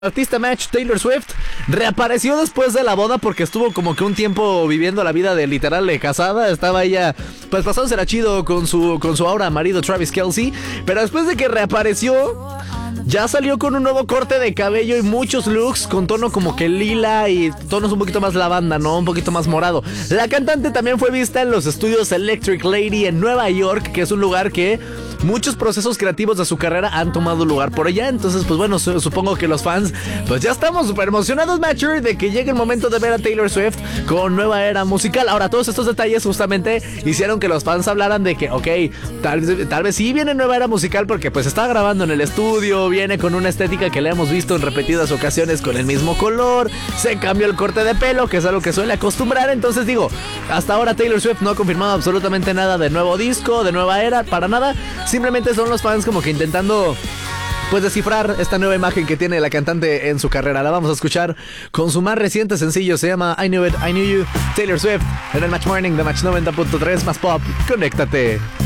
Artista match Taylor Swift reapareció después de la boda porque estuvo como que un tiempo viviendo la vida de literal de casada. Estaba ella pues pasándosela chido con su ahora marido Travis Kelce. Pero después de que reapareció, ya salió con un nuevo corte de cabello y muchos looks con tono como que lila y tonos un poquito más lavanda, ¿no? Un poquito más morado. La cantante también fue vista en los estudios Electric Lady en Nueva York, que es un lugar que muchos procesos creativos de su carrera han tomado lugar por allá. Entonces, pues bueno, supongo que los fans pues ya estamos súper emocionados, Matcher, de que llegue el momento de ver a Taylor Swift con nueva era musical. Ahora, todos estos detalles justamente hicieron que los fans hablaran de que, ok, tal vez sí viene nueva era musical porque pues está grabando en el estudio, viene con una estética que le hemos visto en repetidas ocasiones con el mismo color, se cambió el corte de pelo, que es algo que suele acostumbrar. Entonces digo, hasta ahora Taylor Swift no ha confirmado absolutamente nada de nuevo disco, de nueva era, para nada. Simplemente son los fans como que intentando pues descifrar esta nueva imagen que tiene la cantante en su carrera. La vamos a escuchar con su más reciente sencillo, se llama I Knew It, I Knew You, Taylor Swift, en el Match Morning de Match 90.3 más pop. Conéctate.